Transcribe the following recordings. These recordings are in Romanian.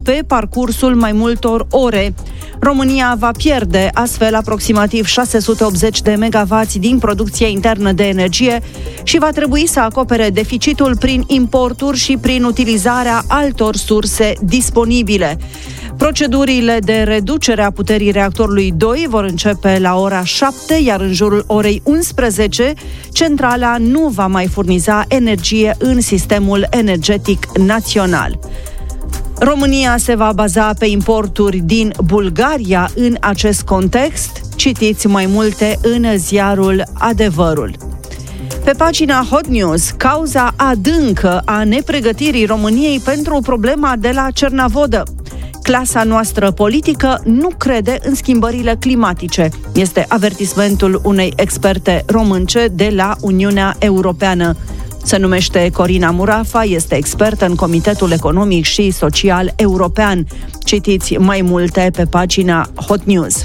pe parcursul mai multor ore. România va pierde astfel aproximativ 680 de megawatts din producția internă de energie și va trebui să acopere deficitul prin importuri și prin utilizarea altor surse disponibile. Procedurile de reducere a puterii reactorului 2 vor începe la ora 7, iar în jurul orei 11, centrala nu va mai furniza energie în sistemul energetic național. România se va baza pe importuri din Bulgaria în acest context. Citiți mai multe în ziarul Adevărul. Pe pagina Hot News, cauza adâncă a nepregătirii României pentru problema de la Cernavodă. Clasa noastră politică nu crede în schimbările climatice. Este avertismentul unei experte românce de la Uniunea Europeană. Se numește Corina Murafa, este expertă în Comitetul Economic și Social European. Citiți mai multe pe pagina Hot News.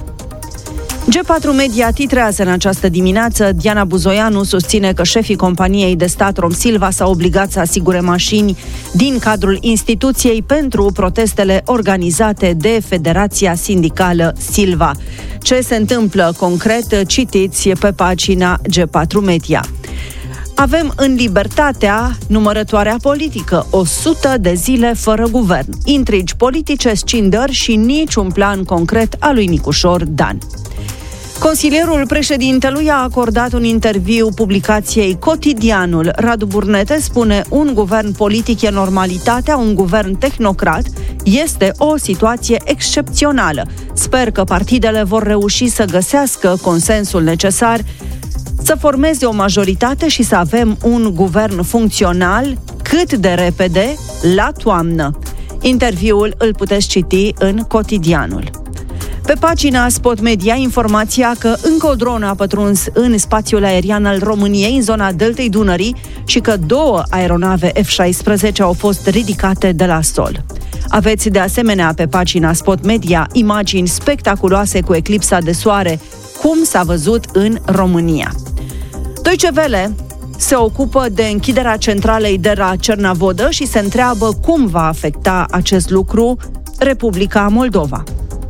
G4 Media titrează în această dimineață: Diana Buzoianu susține că șefii companiei de stat Romsilva s-au obligat să asigure mașini din cadrul instituției pentru protestele organizate de Federația Sindicală Silva. Ce se întâmplă concret, citiți pe pagina G4 Media. Avem în Libertatea numărătoarea politică, 100 de zile fără guvern, intrigi politice, scindări și niciun plan concret al lui Nicușor Dan. Consilierul președintelui a acordat un interviu publicației Cotidianul. Radu Burnete spune: un guvern politic e normalitatea, un guvern tehnocrat este o situație excepțională. Sper că partidele vor reuși să găsească consensul necesar, să formeze o majoritate și să avem un guvern funcțional cât de repede la toamnă. Interviul îl puteți citi în Cotidianul. Pe pagina Spot Media, informația că încă o dronă a pătruns în spațiul aerian al României, în zona Deltei Dunării, și că 2 aeronave F-16 au fost ridicate de la sol. Aveți de asemenea pe pagina Spot Media imagini spectaculoase cu eclipsa de soare, cum s-a văzut în România. Deutsche Welle se ocupă de închiderea centralei de la Cernavodă și se întreabă cum va afecta acest lucru Republica Moldova.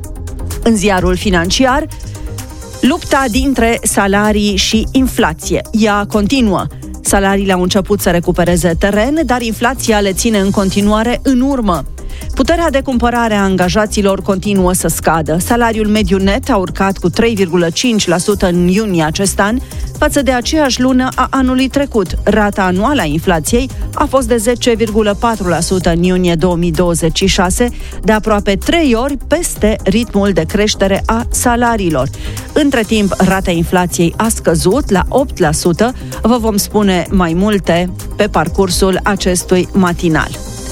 În ziarul Financiar, lupta dintre salarii și inflație. Ea continuă. Salariile au început să recupereze teren, dar inflația le ține în continuare în urmă. Puterea de cumpărare a angajaților continuă să scadă. Salariul mediu net a urcat cu 3,5% în iunie acest an, față de aceeași lună a anului trecut. Rata anuală a inflației a fost de 10,4% în iunie 2026, de aproape 3 ori peste ritmul de creștere a salariilor. Între timp, rata inflației a scăzut la 8%. Vă vom spune mai multe pe parcursul acestui matinal.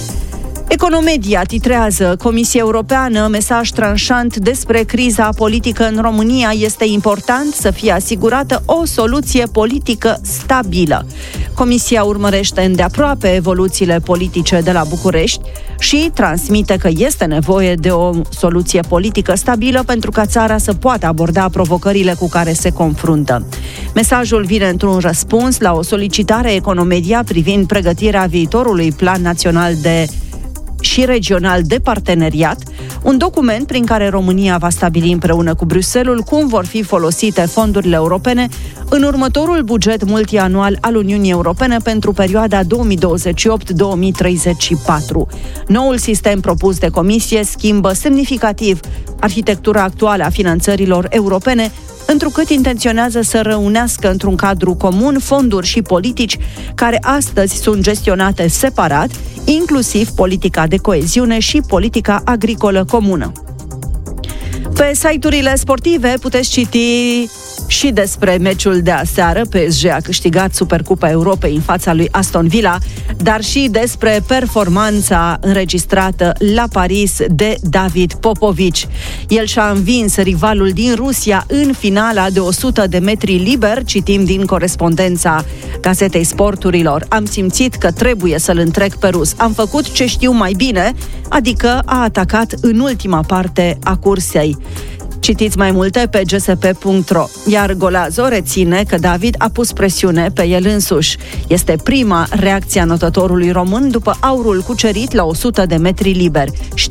Economedia titrează: Comisia Europeană, mesaj tranșant despre criza politică în România. Este important să fie asigurată o soluție politică stabilă. Comisia urmărește îndeaproape evoluțiile politice de la București și transmite că este nevoie de o soluție politică stabilă pentru ca țara să poată aborda provocările cu care se confruntă. Mesajul vine într-un răspuns la o solicitare Economedia privind pregătirea viitorului Plan Național și regional de parteneriat, un document prin care România va stabili împreună cu Bruxelles cum vor fi folosite fondurile europene în următorul buget multianual al Uniunii Europene pentru perioada 2028-2034. Noul sistem propus de Comisie schimbă semnificativ arhitectura actuală a finanțărilor europene, întrucât intenționează să reunească într-un cadru comun fonduri și politici care astăzi sunt gestionate separat, inclusiv politica de coeziune și politica agricolă comună. Pe site-urile sportive puteți citi și despre meciul de aseară. PSG a câștigat Supercupa Europei în fața lui Aston Villa, dar și despre performanța înregistrată la Paris de David Popovici. El și-a învins rivalul din Rusia în finala de 100 de metri liber, citim din corespondența Gazetei Sporturilor. Am simțit că trebuie să-l întrec pe rus. Am făcut ce știu mai bine, adică a atacat în ultima parte a cursei. Citiți mai multe pe gsp.ro. Iar Golazo reține că David a pus presiune pe el însuși. Este prima reacție a notătorului român după aurul cucerit la 100 de metri liber.